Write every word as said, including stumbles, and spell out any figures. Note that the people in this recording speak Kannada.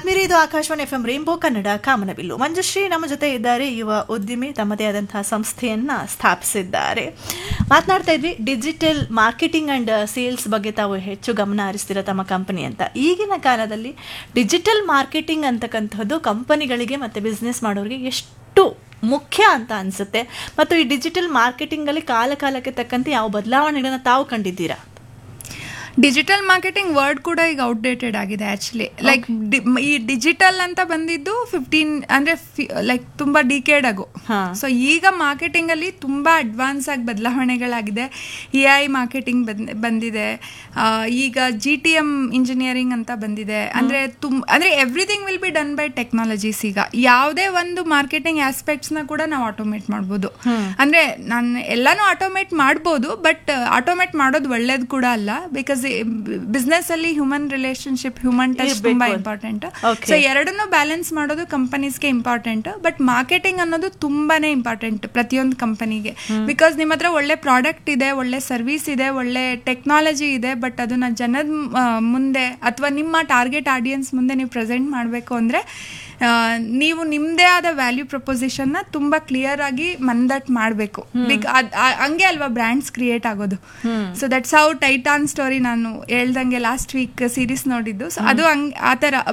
ಆತ್ಮೀಯರೇ, ಇದು Akashvani F M rainbow Kannada ಕಾಮನಬಿಲ್ಲು. ಮಂಜುಶ್ರೀ ನಮ್ಮ ಜೊತೆ ಇದ್ದಾರೆ. ಯುವ ಉದ್ಯಮಿ, ತಮ್ಮದೇ ಆದಂತಹ ಸಂಸ್ಥೆಯನ್ನ ಸ್ಥಾಪಿಸಿದ್ದಾರೆ. ಮಾತನಾಡ್ತಾ ಇದ್ವಿ ಡಿಜಿಟಲ್ ಮಾರ್ಕೆಟಿಂಗ್ ಅಂಡ್ ಸೇಲ್ಸ್ ಬಗ್ಗೆ. ತಾವು ಹೆಚ್ಚು ಗಮನ ಹರಿಸ್ತಿರೋ ತಮ್ಮ ಕಂಪನಿ ಅಂತ. ಈಗಿನ ಕಾಲದಲ್ಲಿ ಡಿಜಿಟಲ್ ಮಾರ್ಕೆಟಿಂಗ್ ಅಂತಕ್ಕಂಥದ್ದು ಕಂಪನಿಗಳಿಗೆ ಮತ್ತು ಬಿಸ್ನೆಸ್ ಮಾಡೋರಿಗೆ ಎಷ್ಟು ಮುಖ್ಯ ಅಂತ ಅನಿಸುತ್ತೆ, ಮತ್ತು ಈ ಡಿಜಿಟಲ್ ಮಾರ್ಕೆಟಿಂಗಲ್ಲಿ ಕಾಲ ಕಾಲಕ್ಕೆ ತಕ್ಕಂತೆ ಯಾವ ಬದಲಾವಣೆಗಳನ್ನ ತಾವು ಕಂಡಿದ್ದೀರಾ? ಡಿಜಿಟಲ್ ಮಾರ್ಕೆಟಿಂಗ್ ವರ್ಡ್ ಕೂಡ ಈಗ ಔಟ್ಡೇಟೆಡ್ ಆಗಿದೆ ಆ್ಯಕ್ಚುಲಿ. ಲೈಕ್ ಈ ಡಿಜಿಟಲ್ ಅಂತ ಬಂದಿದ್ದು ಫಿಫ್ಟೀನ್ ಅಂದರೆ ಲೈಕ್ ತುಂಬ ಡಿಕೇಡ್ ಆಗು. ಸೊ ಈಗ ಮಾರ್ಕೆಟಿಂಗಲ್ಲಿ ತುಂಬ ಅಡ್ವಾನ್ಸ್ ಆಗಿ ಬದಲಾವಣೆಗಳಾಗಿದೆ. ಎ ಐ ಮಾರ್ಕೆಟಿಂಗ್ ಬಂದ್ ಬಂದಿದೆ. ಈಗ ಜಿ ಟಿ ಎಮ್ ಇಂಜಿನಿಯರಿಂಗ್ ಅಂತ ಬಂದಿದೆ. ಅಂದರೆ ತುಂಬ ಅಂದರೆ everything will be done by technologies. ಈಗ ಯಾವುದೇ ಒಂದು ಮಾರ್ಕೆಟಿಂಗ್ ಆಸ್ಪೆಕ್ಟ್ಸ್ನ ಕೂಡ ನಾವು ಆಟೋಮೇಟ್ ಮಾಡ್ಬೋದು. ಅಂದರೆ ನಾನು ಎಲ್ಲನೂ ಆಟೋಮೇಟ್ ಮಾಡ್ಬೋದು, ಬಟ್ ಆಟೋಮೇಟ್ ಮಾಡೋದು ಒಳ್ಳೇದು ಕೂಡ ಅಲ್ಲ. ಬಿಕಾಸ್ ಬಿಸ್ನೆಸ್ ಅಲ್ಲಿ ಹ್ಯೂಮನ್ ರಿಲೇಶನ್ಶಿಪ್, ಹ್ಯೂಮನ್ ಟಚ್ ತುಂಬಾ ಇಂಪಾರ್ಟೆಂಟ್. ಸೊ ಎರಡನ್ನೂ ಬ್ಯಾಲೆನ್ಸ್ ಮಾಡೋದು ಕಂಪನೀಸ್ಗೆ ಇಂಪಾರ್ಟೆಂಟ್. ಬಟ್ ಮಾರ್ಕೆಟಿಂಗ್ ಅನ್ನೋದು ತುಂಬಾನೇ ಇಂಪಾರ್ಟೆಂಟ್ ಪ್ರತಿಯೊಂದು ಕಂಪನಿಗೆ. ಬಿಕಾಸ್ ನಿಮ್ಮ ಹತ್ರ ಒಳ್ಳೆ ಪ್ರಾಡಕ್ಟ್ ಇದೆ, ಒಳ್ಳೆ ಸರ್ವಿಸ್ ಇದೆ, ಒಳ್ಳೆ ಟೆಕ್ನಾಲಜಿ ಇದೆ, ಬಟ್ ಅದನ್ನ ಜನದ ಮುಂದೆ ಅಥವಾ ನಿಮ್ಮ ಟಾರ್ಗೆಟ್ ಆಡಿಯನ್ಸ್ ಮುಂದೆ ನೀವು ಪ್ರೆಸೆಂಟ್ ಮಾಡಬೇಕು ಅಂದರೆ ನೀವು ನಿಮ್ಮದೇ ಆದ ವ್ಯಾಲ್ಯೂ ಪ್ರಪೋಸಿಷನ್ನ ತುಂಬ ಕ್ಲಿಯರ್ ಆಗಿ ಮಂದಟ್ ಮಾಡಬೇಕು. ಬಿಕ್ ಹಂಗೆ ಅಲ್ವಾ ಬ್ರ್ಯಾಂಡ್ಸ್ ಕ್ರಿಯೇಟ್ ಆಗೋದು. So that's how Titan story ನಾನು ಹೇಳ್ದಂಗೆ ಲಾಸ್ಟ್ ವೀಕ್ ಸೀರೀಸ್ ನೋಡಿದ್ದು. ಸೊ ಅದು ಹಂಗೆ ಆ ಥರ